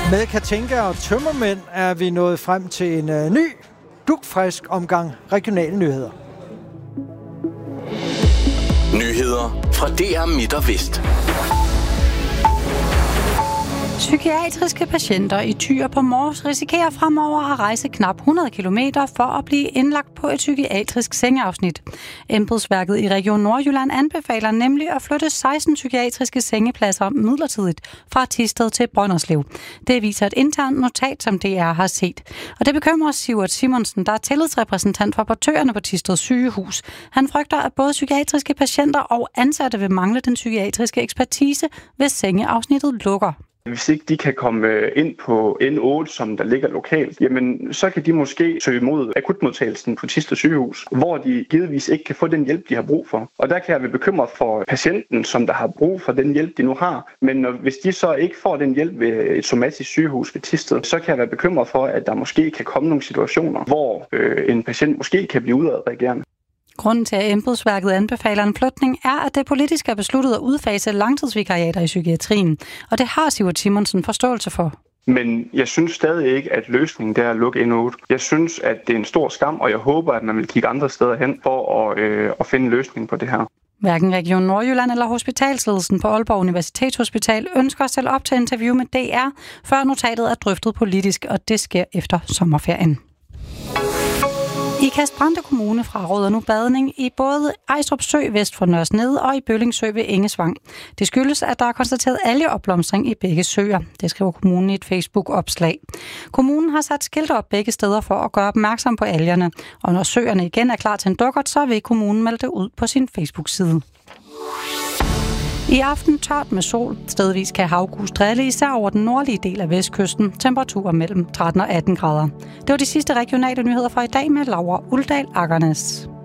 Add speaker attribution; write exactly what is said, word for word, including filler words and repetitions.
Speaker 1: Med Katinka og Tømmermænd er vi nået frem til en uh, ny, dugfrisk omgang regionale nyheder.
Speaker 2: Nyheder fra D R Midt og Vest.
Speaker 3: Psykiatriske patienter i Thy på Mors risikerer fremover at rejse knap hundrede kilometer for at blive indlagt på et psykiatrisk sengeafsnit. Embedsværket i Region Nordjylland anbefaler nemlig at flytte seksten psykiatriske sengepladser midlertidigt fra Thisted til Brønderslev. Det viser et internt notat, som D R har set. Og det bekymrer Sivert Simonsen, der er tillidsrepræsentant for portørerne på Thisted sygehus. Han frygter, at både psykiatriske patienter og ansatte vil mangle den psykiatriske ekspertise, hvis sengeafsnittet lukker.
Speaker 4: Hvis ikke de kan komme ind på N otte, som der ligger lokalt, jamen så kan de måske søge mod akutmodtagelsen på Thisted sygehus, hvor de givetvis ikke kan få den hjælp, de har brug for. Og der kan jeg være bekymret for patienten, som der har brug for den hjælp, de nu har. Men når, hvis de så ikke får den hjælp ved et somatisk sygehus ved Thisted, så kan jeg være bekymret for, at der måske kan komme nogle situationer, hvor øh, en patient måske kan blive udadreagerende.
Speaker 3: Grunden til, at embedsværket anbefaler en flytning, er, at det politisk er besluttet at udfase langtidsvikariater i psykiatrien. Og det har Sivert Simonsen forståelse for.
Speaker 4: Men jeg synes stadig ikke, at løsningen der er at lukke N otte. Jeg synes, at det er en stor skam, og jeg håber, at man vil kigge andre steder hen for at, øh, at finde en løsning på det her.
Speaker 3: Hverken Region Nordjylland eller hospitalsledelsen på Aalborg Universitetshospital ønsker at stille op til interview med D R, før notatet er drøftet politisk, og det sker efter sommerferien. Ikast Brande Kommune fraråder nu badning i både Ejstrup Sø vest for Nørresnede og i Bøllingsø ved Engesvang. Det skyldes, at der er konstateret algeopblomstring i begge søer. Det skriver kommunen i et Facebook-opslag. Kommunen har sat skilte op begge steder for at gøre opmærksom på algerne, og når søerne igen er klar til en dukkert, så vil kommunen melde det ud på sin Facebook-side. I aften tørt med sol. Stedvis kan havgus drille, især over den nordlige del af vestkysten. Temperaturer mellem tretten og atten grader. Det var de sidste regionale nyheder for i dag med Laura Uldal Akernes.